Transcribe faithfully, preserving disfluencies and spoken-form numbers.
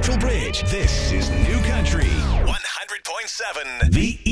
Central Bridge. This is New Country one hundred point seven The